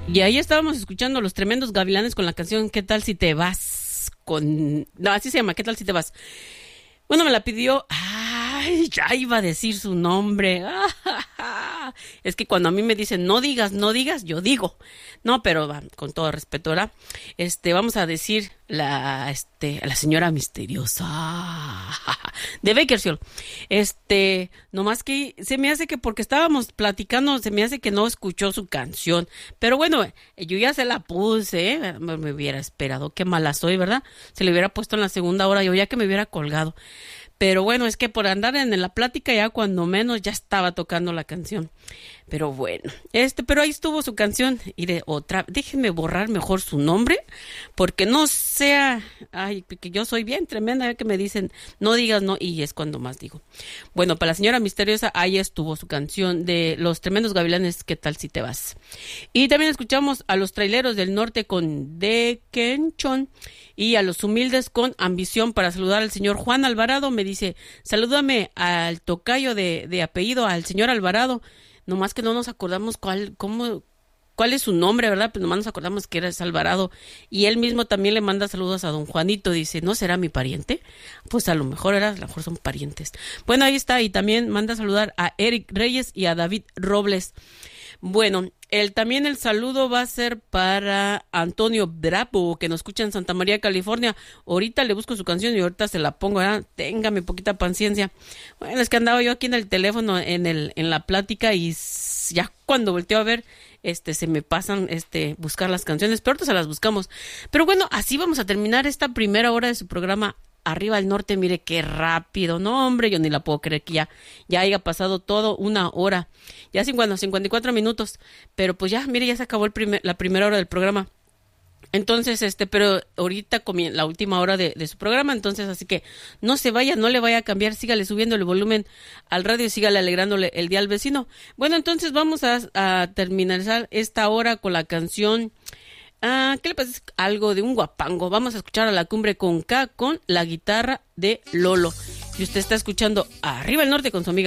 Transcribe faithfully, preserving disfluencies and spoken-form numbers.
Y ahí estábamos escuchando Los Tremendos Gavilanes con la canción ¿Qué tal si te vas? Con... No, así se llama, ¿Qué tal si te vas? Bueno, me la pidió... Ay, ya iba a decir su nombre. Es que cuando a mí me dicen no digas, no digas, yo digo. No, pero con todo respeto, ¿verdad? Este, vamos a decir la, este, la señora misteriosa de Bakersfield. Este, nomás que se me hace que porque estábamos platicando, se me hace que no escuchó su canción. Pero bueno, yo ya se la puse, ¿eh? Me, me hubiera esperado. Qué mala soy, ¿verdad? Se le hubiera puesto en la segunda hora, yo ya que me hubiera colgado. Pero bueno, es que por andar en la plática ya cuando menos ya estaba tocando la canción. Pero bueno, este, pero ahí estuvo su canción. Y de otra, déjenme borrar mejor su nombre, porque no sea, ay, que yo soy bien tremenda, ya que me dicen, no digas no, y es cuando más digo. Bueno, para la señora misteriosa, ahí estuvo su canción de Los Tremendos Gavilanes, ¿qué tal si te vas? Y también escuchamos a los Traileros del Norte con De Kenchon y a los Humildes con Ambición, para saludar al señor Juan Alvarado. Me dice, salúdame al tocayo de, de apellido, al señor Alvarado. Nomás que no nos acordamos cuál, cómo, cuál es su nombre, ¿verdad? Pues nomás nos acordamos que era Alvarado. Y él mismo también le manda saludos a don Juanito. Dice, ¿no será mi pariente? Pues a lo mejor era, a lo mejor son parientes. Bueno, ahí está. Y también manda saludar a Eric Reyes y a David Robles. Bueno, el, también el saludo va a ser para Antonio Bravo, que nos escucha en Santa María, California. Ahorita le busco su canción y ahorita se la pongo, ¿verdad? Téngame poquita paciencia. Bueno, es que andaba yo aquí en el teléfono, en el en la plática, y ya cuando volteo a ver, este, se me pasan este buscar las canciones, pero ahorita se las buscamos. Pero bueno, así vamos a terminar esta primera hora de su programa Arriba al Norte. Mire qué rápido, no hombre, yo ni la puedo creer que ya, ya haya pasado todo una hora, ya cincuenta, cincuenta y cuatro minutos, pero pues ya, mire, ya se acabó el primer, la primera hora del programa. Entonces, este, pero ahorita comienza la última hora de, de su programa, entonces así que no se vaya, no le vaya a cambiar, sígale subiendo el volumen al radio, sígale alegrándole el día al vecino. Bueno, entonces vamos a, a terminar esta hora con la canción. Ah, ¿qué le parece? Algo de un guapango. Vamos a escuchar a La Cumbre con K con la guitarra de Lolo. Y usted está escuchando Arriba el Norte con su amiga